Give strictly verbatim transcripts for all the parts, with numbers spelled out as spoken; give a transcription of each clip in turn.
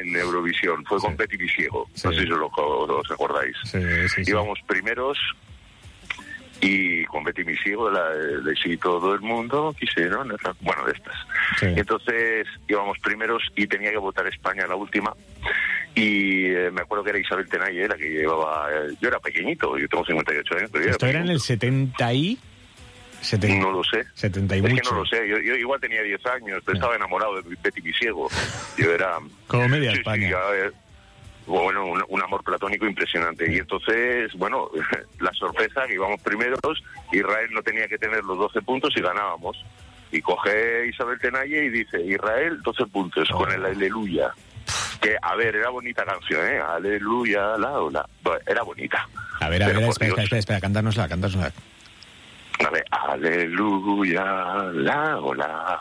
en Eurovisión, fue sí. con Betty Visiego, sí. no sé si os, lo, os acordáis. Sí, sí, sí. Íbamos primeros y con Betty Visiego, la de Sí, todo el mundo quisieron, bueno, de estas. Sí. Y entonces íbamos primeros y tenía que votar España la última. Y eh, me acuerdo que era Isabel Tenalle la que llevaba... Eh, yo era pequeñito, yo tengo cincuenta y ocho años, pero yo Esto era en el setenta y... setenta, no lo sé. setenta y es mucho. que no lo sé. Yo, yo igual tenía diez años, pero sí. estaba enamorado de Betty Visiego. Yo era... Como media sí, España. Sí, a ver, bueno, un, un amor platónico impresionante. Sí. Y entonces, bueno, la sorpresa que íbamos primeros, Israel no tenía que tener los doce puntos y ganábamos. Y coge Isabel Tenalle y dice, Israel, doce puntos, oh. con el Aleluya. Que, a ver, era bonita canción, ¿eh? Aleluya, la ola. Bueno, era bonita. A ver, a ver, espera, espera, espera, espera, cantárnosla, cantárnosla. A ver, aleluya, la ola,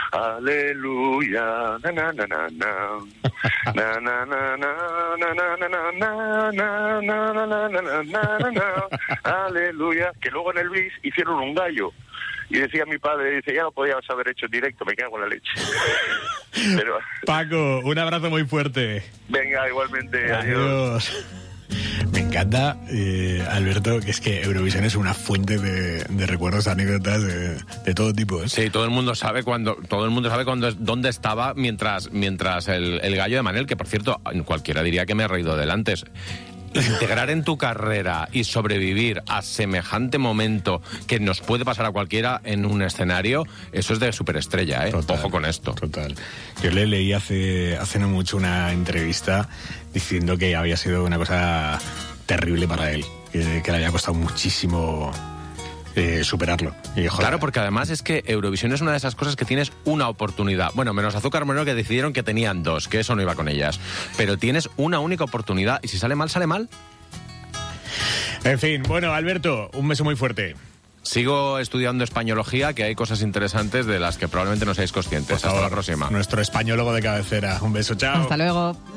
aleluya, na na na na na, na na na na na na na na na na na na na na, aleluya. Que luego en el bis hicieron un gallo. Y decía mi padre, dice, ya lo podías haber hecho en directo, me cago en la leche. Pero... Paco, un abrazo muy fuerte. Venga, igualmente, adiós. adiós. Me encanta, eh, Alberto, que es que Eurovisión es una fuente de, de recuerdos, anécdotas de, de todo tipo, ¿eh? Sí, todo el mundo sabe cuando, todo el mundo sabe cuando, dónde estaba mientras, mientras el, el gallo de Manel, que por cierto, cualquiera diría que me he reído del antes. Integrar en tu carrera y sobrevivir a semejante momento que nos puede pasar a cualquiera en un escenario, eso es de superestrella, ¿eh? Total, ojo con esto. Total. Yo le leí hace, hace no mucho una entrevista diciendo que había sido una cosa terrible para él, que, que le había costado muchísimo eh, superarlo. Y, joder, claro, porque además es que Eurovisión es una de esas cosas que tienes una oportunidad. Bueno, menos Azúcar Moreno, que decidieron que tenían dos, que eso no iba con ellas. Pero tienes una única oportunidad y si sale mal, sale mal. En fin, bueno, Alberto, un beso muy fuerte. Sigo estudiando españología, que hay cosas interesantes de las que probablemente no seáis conscientes. Hasta la próxima. Nuestro españólogo de cabecera. Un beso, chao. Hasta luego.